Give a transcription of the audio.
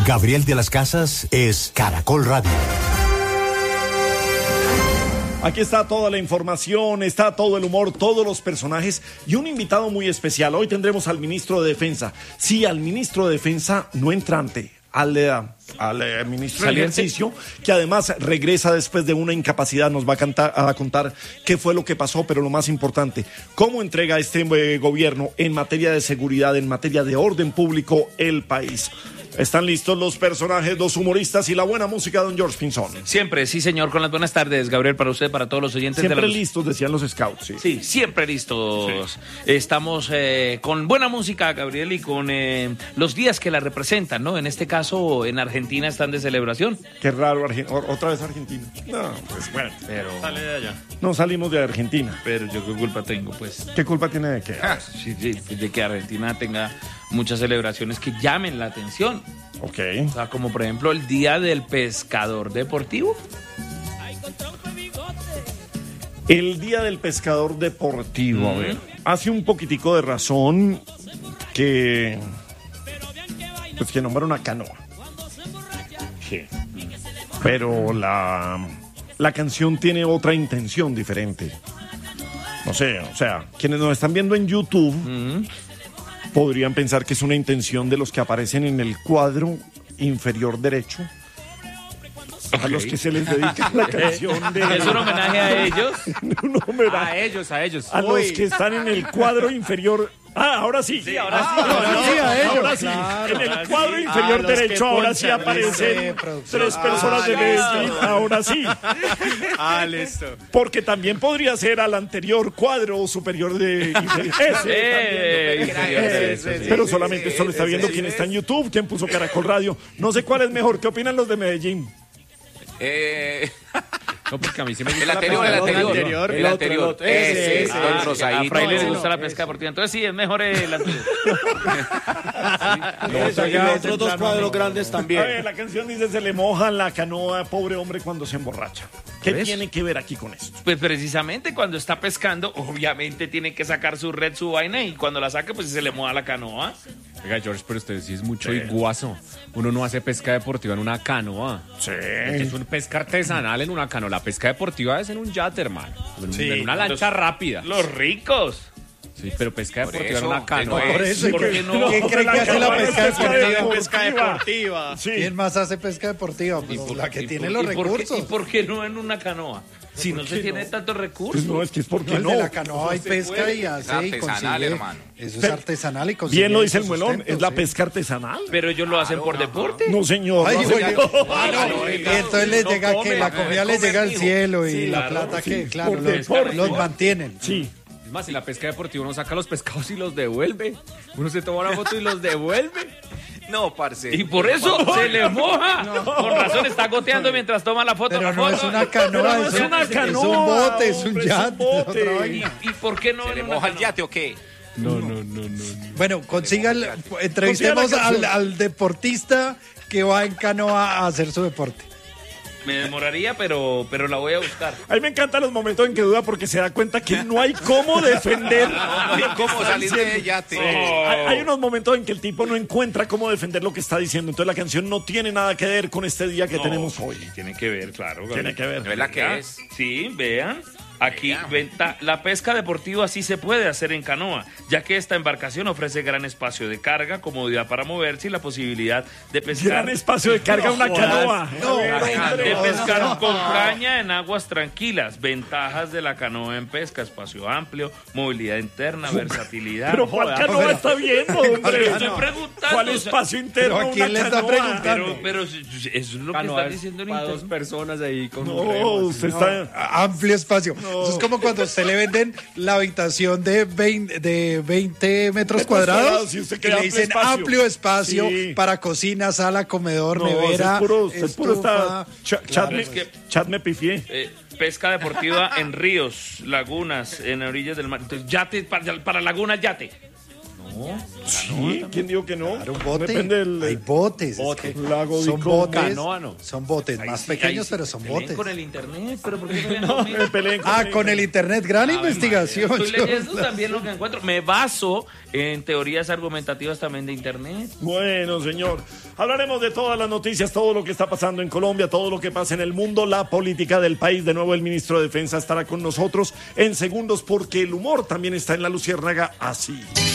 Gabriel de las Casas es Caracol Radio. Aquí está toda la información, está todo el humor, todos los personajes y un invitado muy especial. Hoy tendremos al ministro de Defensa. Sí, al ministro de Defensa no entrante, al ministro de Ejercicio, que además regresa después de una incapacidad. Nos va a contar qué fue lo que pasó, pero lo más importante, cómo entrega este gobierno en materia de seguridad, en materia de orden público, el país. ¿Están listos los personajes, los humoristas y la buena música, don George Pinzón? Siempre, sí señor, con las buenas tardes, Gabriel, para usted, para todos los oyentes. Siempre listos, decían los scouts. Sí, sí, siempre listos. Sí. Estamos con buena música, Gabriel, y con los días que la representan, ¿no? En este caso, en Argentina están de celebración. Qué raro, otra vez Argentina. No, pues bueno. Pero sale de allá. No salimos de Argentina. Pero yo qué culpa tengo, pues. ¿Qué culpa tiene de qué? Sí, de que Argentina tenga muchas celebraciones que llamen la atención. Ok. O sea, como por ejemplo el Día del Pescador Deportivo. El Día del Pescador Deportivo, a ver, hace un poquitico de razón que nombra una canoa. Sí. Pero la canción tiene otra intención diferente. No sé, o sea, quienes nos están viendo en YouTube podrían pensar que es una intención de los que aparecen en el cuadro inferior derecho. A los que se les dedica la canción de... ¿Es un homenaje a ellos? Un homenaje. A ellos. A los que están en el cuadro inferior... ahora sí. Sí, ahora sí. A ellos. Ahora sí. Claro, en el cuadro inferior derecho ahora sí aparecen tres personas de Medellín. Ahora sí. Listo. Porque también podría ser al anterior cuadro superior de ese. Pero solamente esto lo está viendo quien está en YouTube, quien puso Caracol Radio. No sé cuál es mejor. ¿Qué opinan los de Medellín? No, porque a mí sí me gusta el anterior. Ese es el rosadito. A Fray le gusta la pesca deportiva, entonces sí, es mejor el anterior. Y otros dos cuadros grandes también. A ver, la canción dice: se le moja la canoa, pobre hombre, cuando se emborracha. ¿Qué tiene que ver aquí con esto? Pues precisamente cuando está pescando, obviamente tiene que sacar su red, su vaina, y cuando la saca, pues se le moja la canoa. Oiga, George, pero usted sí es mucho iguazo. Uno no hace pesca deportiva en una canoa. Sí. Es una pesca artesanal en una canoa. La pesca deportiva es en un yate, hermano. En una lancha rápida. Los ricos. Sí, pero pesca deportiva en una canoa. Por eso, ¿quién cree que hace la pesca deportiva? Pesca deportiva. Sí. ¿Quién más hace pesca deportiva? Pues la que tiene los recursos. ¿Y por qué no en una canoa? Si no se tiene tantos recursos. Pues no, es que es porque no. El de la canoa hay pesca y hace y consigue. Hermano. Eso es artesanal y consigue. Bien lo dice el Muelón, es la pesca artesanal. Pero ellos lo hacen por deporte. No, señor. Y entonces les llega que la comida les llega al cielo y la plata que, claro, los mantienen. Sí. Es más, si la pesca deportiva uno saca los pescados y los devuelve. Uno se toma una foto y los devuelve. No, parce. Y por eso se le moja. Con razón está goteando mientras toma la foto. Pero no es una canoa, es un bote, es un yate. ¿Y por qué no? ¿Se le moja el yate o qué? No. Bueno, entrevistemos al deportista que va en canoa a hacer su deporte. Me demoraría, pero la voy a buscar. A mí me encantan los momentos en que duda porque se da cuenta que no hay cómo defender. No hay cómo salir de yate. Hay unos momentos en que el tipo no encuentra cómo defender lo que está diciendo. Entonces la canción no tiene nada que ver con este día que tenemos hoy. Tiene que ver, claro. Tiene que ver. ¿No es la que es? Sí, vean. Aquí la pesca deportiva sí se puede hacer en canoa, ya que esta embarcación ofrece gran espacio de carga, comodidad para moverse y la posibilidad de pescar. Gran espacio de carga, una canoa. De pescar con caña en aguas tranquilas. Ventajas de la canoa en pesca: espacio amplio, movilidad interna, versatilidad. Pero ¿cuál canoa está viendo, hombre? Estoy preguntando. ¿Cuál espacio interno? ¿Pero a quién le está preguntando? Pero eso es lo que está diciendo en para internet. dos personas ahí con No, un remo, usted está... Amplio espacio. Eso es como cuando a usted le venden la habitación de 20 metros cuadrados y usted y queda le dicen amplio espacio para cocina, sala, comedor, nevera, es puro está... Chat me pifié. Pesca deportiva en ríos, lagunas, en orillas del mar. Entonces, yate, para lagunas, yate. Sí, ¿quién dijo que no? Claro, un bote. Depende del Hay botes. Bote. lago Son de botes. Canoa, no. Son botes Ahí más sí, pequeños, ahí sí, pero son peleen botes. con el internet, pero ¿por qué no No, me peleen Con el internet, gran investigación. Estoy leyendo también lo que encuentro. Me baso en teorías argumentativas también de internet. Bueno, señor. Hablaremos de todas las noticias, todo lo que está pasando en Colombia, todo lo que pasa en el mundo, la política del país. De nuevo, el ministro de Defensa estará con nosotros en segundos porque el humor también está en La Luciérnaga así.